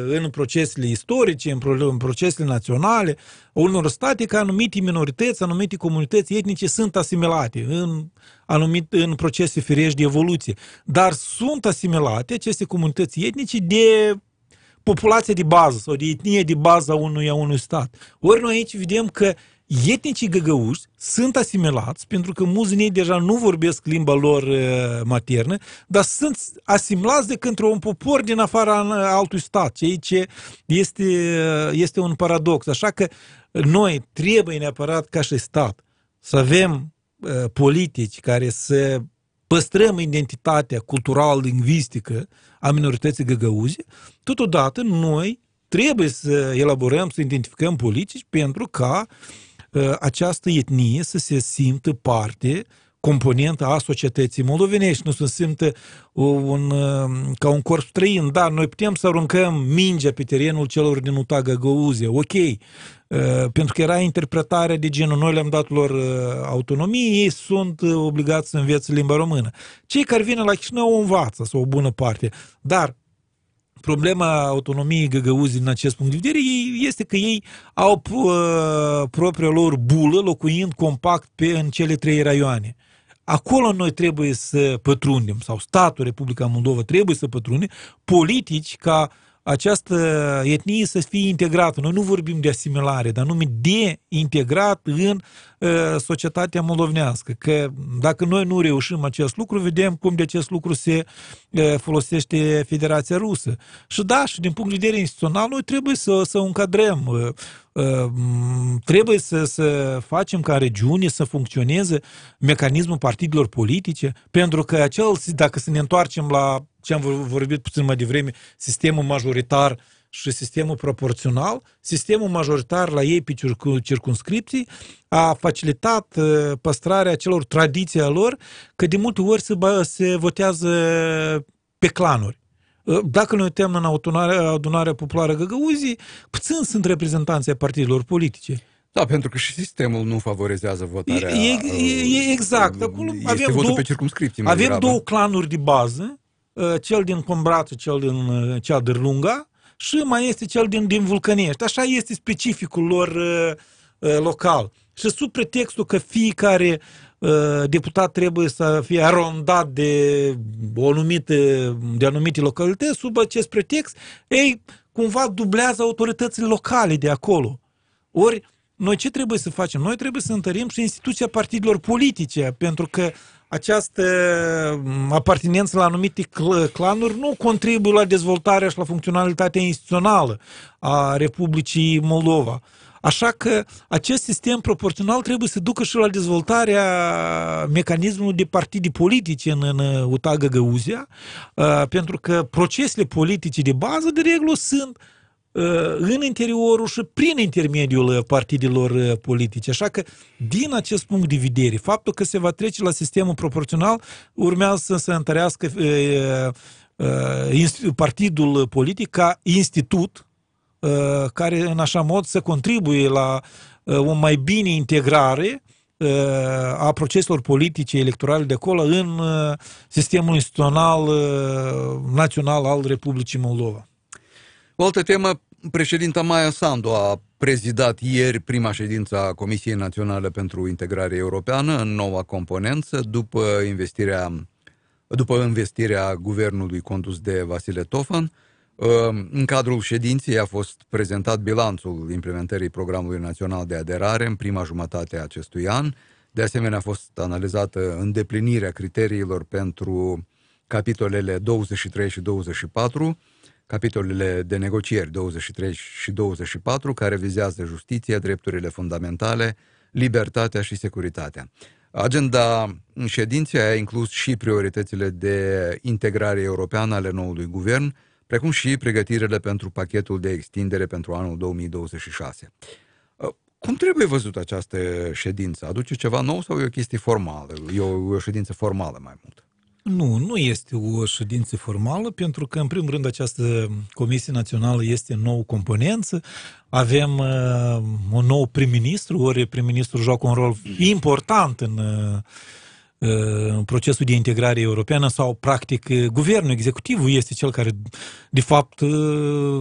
în procesele istorice, în procesele naționale, unor state că anumite minorități, anumite comunități etnice sunt asimilate în procese firești de evoluție. Dar sunt asimilate aceste comunități etnice de populația de bază sau de etnie de bază a unui stat. Ori noi aici vedem că etnicii găgăuși sunt asimilați, pentru că mulți din ei deja nu vorbesc limba lor maternă, dar sunt asimilați de către un popor din afara altui stat, ceea ce este un paradox. Așa că noi trebuie neapărat ca și stat să avem politici care să păstrăm identitatea cultural-lingvistică a minorității găgăuze, totodată noi trebuie să elaborăm, să identificăm politici pentru ca această etnie să se simtă parte, componentă a societății moldovenești, nu să se simtă ca un corp străin. Da, noi putem să aruncăm mingea pe terenul celor din UTA Găgăuzie, ok, pentru că era interpretarea de genul, noi le-am dat lor autonomie, ei sunt obligați să învețe limba română. Cei care vin la Chișinău o învață, sau o bună parte, dar problema autonomiei găgăuzii din acest punct de vedere este că ei au propria lor bulă, locuind compact în cele 3 raioane. Acolo noi trebuie să pătrundem, sau statul Republica Moldova trebuie să pătrunde politici ca această etnie să fie integrată. Noi nu vorbim de asimilare, dar nume de integrat în societatea moldovenească. Că dacă noi nu reușim acest lucru, vedem cum de acest lucru se folosește Federația Rusă. Și da, și din punct de vedere instituțional, noi trebuie să o încadrăm. Trebuie să facem ca regiune să funcționeze mecanismul partidelor politice, pentru că dacă să ne întoarcem la ce am vorbit puțin mai devreme, sistemul majoritar și sistemul proporțional, sistemul majoritar la ei pe circumscripții a facilitat păstrarea acelor tradiții a lor, că de multe ori se votează pe clanuri. Dacă ne uităm în adunarea populară Găgăuzii, puțin sunt reprezentanții ai partidelor politice. Da, pentru că și sistemul nu favorizează votarea. Exact. Acolo este votul pe circumscripții. Avem 2 clanuri de bază, cel din Combrață, cel din Lunga, și mai este cel din Vulcănești. Așa este specificul lor local. Și sub pretextul că fiecare deputat trebuie să fie arondat de anumite localități, sub acest pretext, ei cumva dublează autoritățile locale de acolo. Ori, noi ce trebuie să facem? Noi trebuie să întărim și instituția partidelor politice, pentru că această apartenență la anumite clanuri nu contribuie la dezvoltarea și la funcționalitatea instituțională a Republicii Moldova. Așa că acest sistem proporțional trebuie să ducă și la dezvoltarea mecanismului de partide politice în UTA Găgăuzia, pentru că procesele politice de bază, de regulă, sunt în interiorul și prin intermediul partidelor politice. Așa că, din acest punct de vedere, faptul că se va trece la sistemul proporțional urmează să se întărească partidul politic ca institut care în așa mod să contribuie la o mai bine integrare a proceselor politice electorale de acolo în sistemul instituțional național al Republicii Moldova. O altă temă, președinta Maia Sandu a prezidat ieri prima ședință a Comisiei Naționale pentru Integrare Europeană în noua componență după investirea guvernului condus de Vasile Tofan. În cadrul ședinței a fost prezentat bilanțul implementării Programului Național de Aderare în prima jumătate a acestui an. De asemenea, a fost analizată îndeplinirea criteriilor pentru capitolele 23 și 24, capitolele de negocieri 23 și 24, care vizează justiția, drepturile fundamentale, libertatea și securitatea. Agenda ședinței a inclus și prioritățile de integrare europeană ale noului guvern, precum și pregătirile pentru pachetul de extindere pentru anul 2026. Cum trebuie văzut această ședință? Aduce ceva nou sau e o chestie formală? E o ședință formală mai mult? Nu este o ședință formală, pentru că, în primul rând, această Comisie Națională este o nouă componență. Avem un nou prim-ministru, ori prim-ministru joacă un rol important în procesul de integrare europeană sau, practic, guvernul executivul este cel care, de fapt,